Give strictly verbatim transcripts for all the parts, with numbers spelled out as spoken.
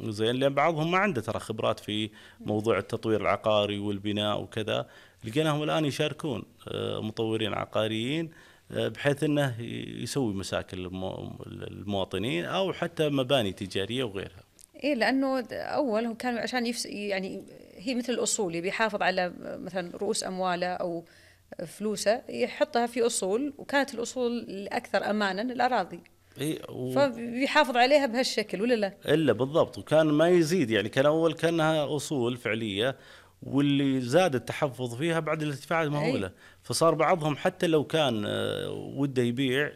زين، لأن بعضهم ما عنده ترى خبرات في موضوع التطوير العقاري والبناء وكذا، لقيناهم الآن يشاركون مطورين عقاريين بحيث أنه يسوي مساكن للمواطنين أو حتى مباني تجارية وغيرها. إيه، لأنه أول هو كان عشان يفس يعني هي مثل الأصول، بيحافظ على مثلا رؤوس أمواله أو فلوسه يحطها في أصول، وكانت الأصول الأكثر أمانا الأراضي. إيه و... فبيحافظ عليها بهالشكل ولا لا؟ إلا بالضبط، وكان ما يزيد يعني، كان أول كانها أصول فعلية، واللي زاد التحفظ فيها بعد الارتفاعات المهولة. أي. فصار بعضهم حتى لو كان وده يبيع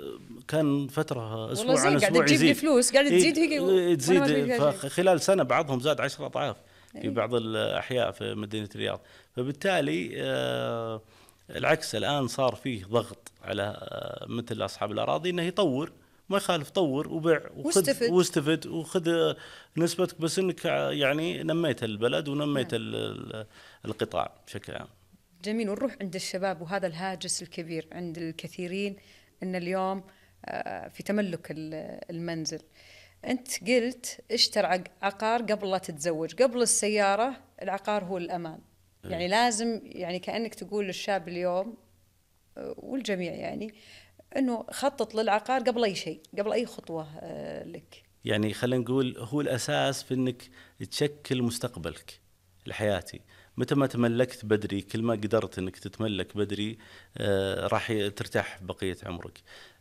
كان فترة أسبوع عن أسبوع قاعد تجيب لي فلوس، قاعد تزيد هيك إيه تزيد، فخلال سنة بعضهم زاد عشرة أضعاف في بعض الأحياء في مدينة الرياض. فبالتالي آه العكس، الآن صار فيه ضغط على آه مثل أصحاب الأراضي إنه يطور، ما يخالف طور وبيع وخذ واستفد وخذ نسبتك، بس إنك يعني نميت البلد ونميت نعم. القطاع بشكل عام. جميل. ونروح عند الشباب، وهذا الهاجس الكبير عند الكثيرين إن اليوم في تملك المنزل. أنت قلت اشتر عقار قبل لا تتزوج، قبل السيارة العقار هو الأمان. يعني لازم يعني كأنك تقول للشاب اليوم والجميع يعني أنه خطط للعقار قبل أي شيء، قبل أي خطوة لك. يعني خلينا نقول هو الأساس في أنك تشكل مستقبلك الحياتي. متى ما تملكت بدري، كل ما قدرت أنك تتملك بدري آه راح ترتاح بقية عمرك.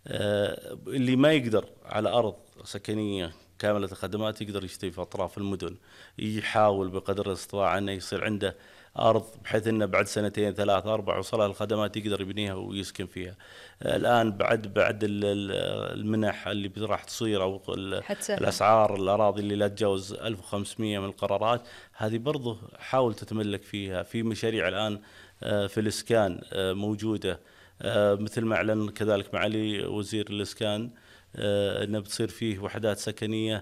آه اللي ما يقدر على أرض سكنية كاملة الخدمات يقدر يشتري في أطراف المدن، يحاول بقدر الاستطاعة أنه يصير عنده أرض بحيث أنه بعد سنتين ثلاثة أربع وصلها الخدمات يقدر يبنيها ويسكن فيها. الآن بعد بعد المنح اللي راح تصير أو الأسعار الأراضي اللي لا تجاوز ألف وخمسمية من القرارات هذه، برضه حاول تتملك فيها. في مشاريع الآن في الإسكان موجودة، مثل ما أعلن كذلك معالي وزير الإسكان أنه بتصير فيه وحدات سكنية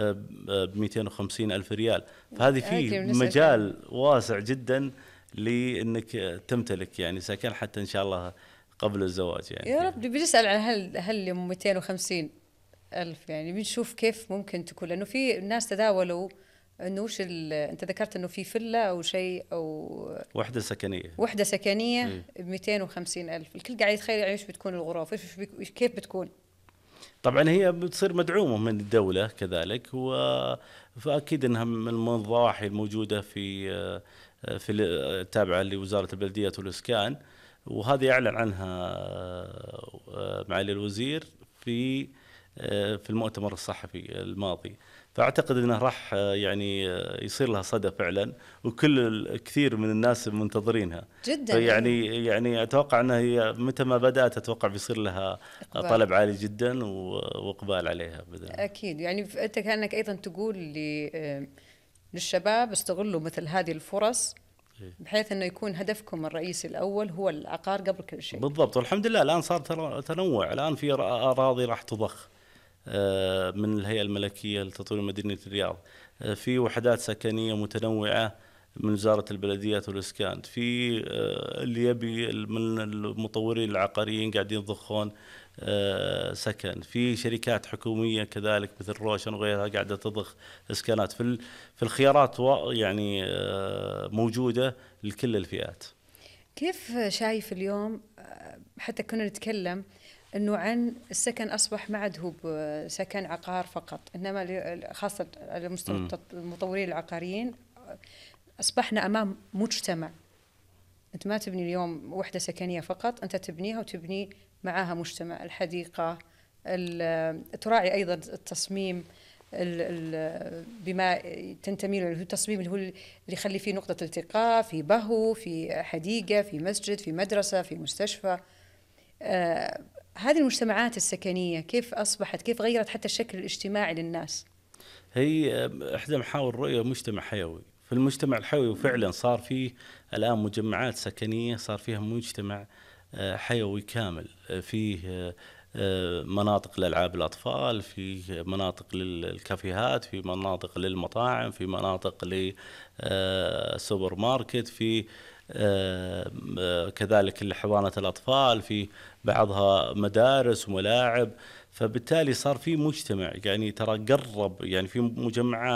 بمئتين وخمسين ألف ريال. فهذه فيه مجال واسع جدا لأنك تمتلك يعني سكن حتى إن شاء الله قبل الزواج. يعني يا رب بنسأل عن هل هل مئتين وخمسين ألف يعني بنشوف كيف ممكن تكون، لأنه في ناس تداولوا إنه وش أنت ذكرت إنه في فيلا أو شيء أو وحدة سكنية وحدة سكنية بمئتين وخمسين ألف. الكل قاعد يتخيل إيش بتكون الغرف، إيش كيف بتكون. طبعا هي بتصير مدعومة من الدولة كذلك، فأكيد أنها من الضواحي الموجودة في في التابعة لوزارة البلديات والإسكان، وهذه أعلن عنها معالي الوزير في في المؤتمر الصحفي الماضي. فأعتقد أنه راح يعني يصير لها صدى فعلا، وكل كثير من الناس منتظرينها جدا. يعني يعني أتوقع أنها هي متى ما بدأت أتوقع بيصير لها إقبال. طلب عالي جدا وإقبال عليها بدأ. أكيد. يعني أنت كأنك أيضا تقول للشباب استغلوا مثل هذه الفرص بحيث أنه يكون هدفكم الرئيسي الأول هو العقار قبل كل شيء. بالضبط. والحمد لله الآن صار تنوع، الآن في أراضي راح تضخ من الهيئة الملكية لتطوير مدينة الرياض، في وحدات سكنية متنوعة من وزارة البلديات والإسكان، في اللي يبي من المطورين العقاريين قاعدين يضخون سكن، في شركات حكومية كذلك مثل روشن وغيرها قاعدة تضخ إسكانات. في في الخيارات يعني موجودة لكل الفئات. كيف شايف اليوم، حتى كنا نتكلم إنه عن السكن أصبح ما عاد هو سكن عقار فقط، إنما خاصة على مستوى المطورين العقاريين أصبحنا أمام مجتمع. أنت ما تبني اليوم وحدة سكنية فقط، أنت تبنيها وتبني معها مجتمع. الحديقة تراعي أيضا التصميم بما تنتمي له، التصميم اللي هو اللي يخلي فيه نقطة التقاء، في بهو، في حديقة، في مسجد، في مدرسة، في مستشفى. آه هذه المجتمعات السكنية كيف أصبحت، كيف غيرت حتى الشكل الاجتماعي للناس؟ هي إحدى محاور رؤية مجتمع حيوي. في المجتمع الحيوي فعلا صار فيه الآن مجمعات سكنية، صار فيها مجتمع حيوي كامل، فيه مناطق لألعاب الأطفال، في مناطق للكافيهات، في مناطق للمطاعم، في مناطق للسوبر ماركت، في كذلك لحضانة الأطفال، في بعضها مدارس وملاعب. فبالتالي صار في مجتمع يعني ترى قرب، يعني في مجمعات